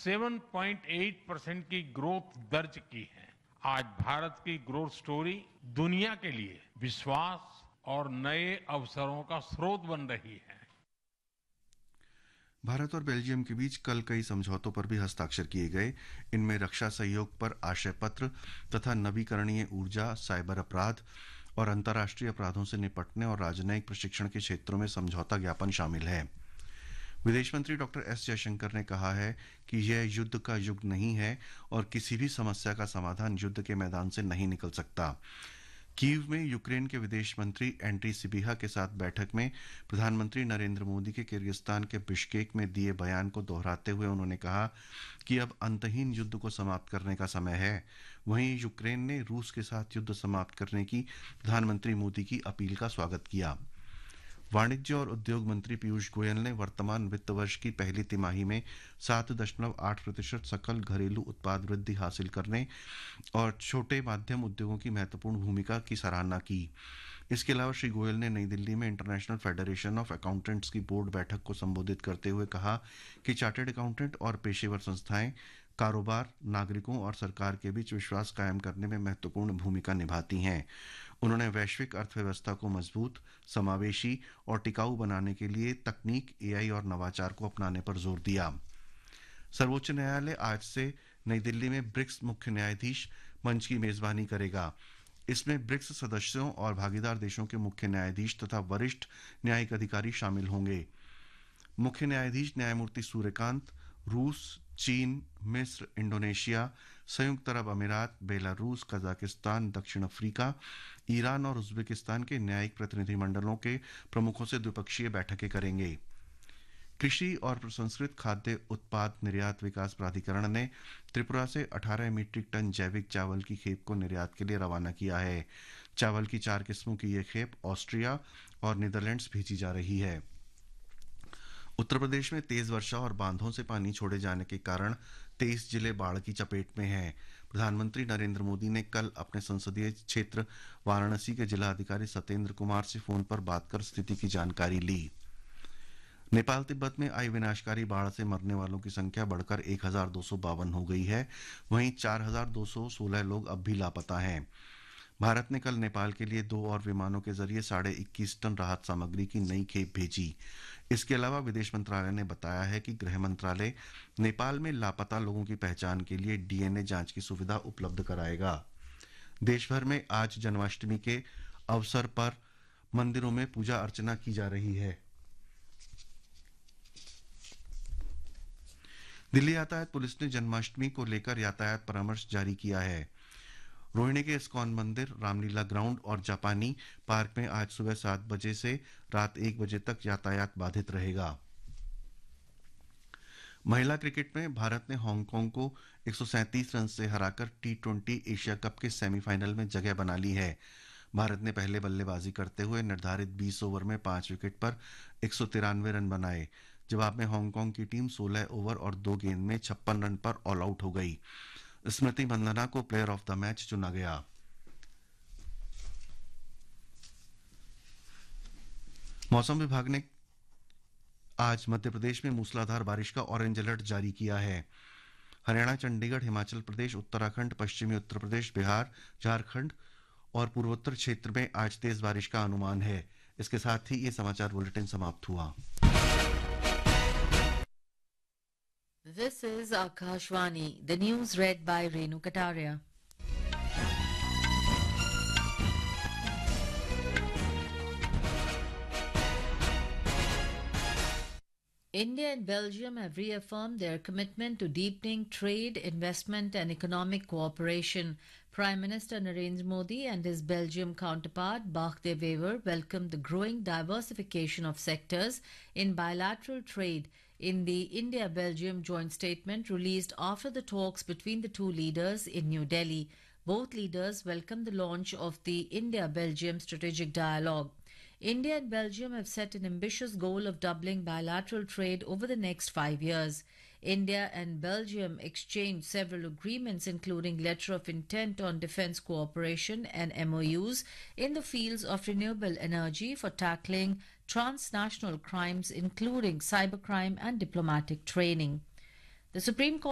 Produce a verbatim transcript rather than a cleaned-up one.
सात पॉइंट आठ परसेंट की ग्रोथ दर्ज की है। आज भारत की ग्रोथ स्टोरी दुनिया के लिए विश्वास और नए अवसरों का स्रोत बन रही है। भारत और बेल्जियम के बीच कल कई समझौतों पर भी हस्ताक्षर किए गए। इनमें रक्षा सहयोग पर आशय पत्र तथा नवीकरणीय ऊर्जा, साइबर अपराध और अंतर्राष्ट्रीय अपराधों से निपटने और राजनयिक प्रशिक्षण के क्षेत्रों में समझौता ज्ञापन शामिल है। विदेश मंत्री डॉक्टर एस जयशंकर ने कहा है कि यह युद्ध का युग नहीं है और किसी भी समस्या का समाधान युद्ध के मैदान से नहीं निकल सकता। कीव में यूक्रेन के विदेश मंत्री एंड्री सिबिहा के साथ बैठक में प्रधानमंत्री नरेंद्र मोदी के किर्गिस्तान के बिश्केक में दिए बयान को दोहराते हुए उन्होंने कहा कि अब अंतहीन युद्ध को समाप्त करने का समय है। वहीं यूक्रेन ने रूस के साथ युद्ध समाप्त करने की प्रधानमंत्री मोदी की अपील का स्वागत किया। वाणिज्य और उद्योग मंत्री पीयूष गोयल ने वर्तमान वित्त वर्ष की पहली तिमाही में सात दशमलव आठ प्रतिशत सकल घरेलू उत्पाद वृद्धि हासिल करने और छोटे माध्यम उद्योगों की महत्वपूर्ण भूमिका की सराहना की। इसके अलावा श्री गोयल ने नई दिल्ली में इंटरनेशनल फेडरेशन ऑफ अकाउंटेंट्स की बोर्ड बैठक को संबोधित करते हुए कहा कि चार्टर्ड अकाउंटेंट और पेशेवर संस्थाएं कारोबार, नागरिकों और सरकार के बीच विश्वास कायम करने में महत्वपूर्ण भूमिका निभाती हैं। उन्होंने वैश्विक अर्थव्यवस्था को मजबूत, समावेशी और टिकाऊ बनाने के लिए तकनीक, एआई और नवाचार को अपनाने पर जोर दिया। सर्वोच्च न्यायालय आज से नई दिल्ली में ब्रिक्स मुख्य न्यायाधीश मंच की मेजबानी करेगा। इसमें ब्रिक्स सदस्यों और भागीदार देशों के मुख्य न्यायाधीश तथा वरिष्ठ न्यायिक अधिकारी शामिल होंगे। मुख्य न्यायाधीश न्यायमूर्ति सूर्यकांत रूस, चीन, मिस्र, इंडोनेशिया, संयुक्त अरब अमीरात, बेलारूस, कजाकिस्तान, दक्षिण अफ्रीका, ईरान और उज्बेकिस्तान के न्यायिक प्रतिनिधिमंडलों के प्रमुखों से द्विपक्षीय बैठकें करेंगे। कृषि और प्रसंस्कृत खाद्य उत्पाद निर्यात विकास प्राधिकरण ने त्रिपुरा से अठारह मीट्रिक टन जैविक चावल की खेप को निर्यात के लिए रवाना किया है। चावल की चार किस्मों की यह खेप ऑस्ट्रिया और नीदरलैंड्स भेजी जा रही है। उत्तर प्रदेश में तेज वर्षा और बांधों से पानी छोड़े जाने के कारण तेईस जिले बाढ़ की चपेट में हैं। प्रधानमंत्री नरेंद्र मोदी ने कल अपने संसदीय क्षेत्र वाराणसी के जिला अधिकारी सत्येंद्र कुमार से फोन पर बात कर स्थिति की जानकारी ली। नेपाल तिब्बत में आई विनाशकारी बाढ़ से मरने वालों की संख्या बढ़कर एक हजार दो सौ बावन हो गई है। वहीं चार हजार दो सौ सोलह लोग अब भी लापता हैं। भारत ने कल नेपाल के लिए दो और विमानों के जरिए साढ़े इक्कीस टन राहत सामग्री की नई खेप भेजी। इसके अलावा विदेश मंत्रालय ने बताया है कि गृह मंत्रालय नेपाल में लापता लोगों की पहचान के लिए डीएनए जांच की सुविधा उपलब्ध कराएगा। देश भर में आज जन्माष्टमी के अवसर पर मंदिरों में पूजा अर्चना की जा रही है। दिल्ली यातायात पुलिस ने जन्माष्टमी को लेकर यातायात परामर्श जारी किया है। रोहिणी के इस्कॉन मंदिर, रामलीला ग्राउंड और जापानी पार्क में आज सुबह सात बजे से रात एक बजे तक यातायात बाधित रहेगा। महिला क्रिकेट में भारत ने हांगकांग को एक सौ सैंतीस रन से हराकर टी ट्वेंटी एशिया कप के सेमीफाइनल में जगह बना ली है। भारत ने पहले बल्लेबाजी करते हुए निर्धारित बीस ओवर में पांच विकेट पर एक सौ तिरानवे रन बनाए। जवाब में हांगकांग की टीम सोलह ओवर और दो गेंद में छप्पन रन पर ऑल आउट हो गई। स्मृति मंदाना को प्लेयर ऑफ द मैच चुना गया। मौसम विभाग ने आज मध्य प्रदेश में मूसलाधार बारिश का ऑरेंज अलर्ट जारी किया है। हरियाणा, चंडीगढ़, हिमाचल प्रदेश, उत्तराखंड, पश्चिमी उत्तर प्रदेश, बिहार, झारखंड और पूर्वोत्तर क्षेत्र में आज तेज बारिश का अनुमान है। इसके साथ ही ये समाचार बुलेटिन समाप्त हुआ। This is Akashvani, the news read by Renu Kataria. India and Belgium have reaffirmed their commitment to deepening trade, investment and economic cooperation. Prime Minister Narendra Modi and his Belgium counterpart Bart De Wever welcomed the growing diversification of sectors in bilateral trade in the India-Belgium joint statement released after the talks between the two leaders in New Delhi. Both leaders welcomed the launch of the India-Belgium strategic dialogue. India and Belgium have set an ambitious goal of doubling bilateral trade over the next five years. India and Belgium exchanged several agreements, including letter of intent on defence cooperation and M O Us in the fields of renewable energy for tackling transnational crimes, including cybercrime and diplomatic training. The Supreme Court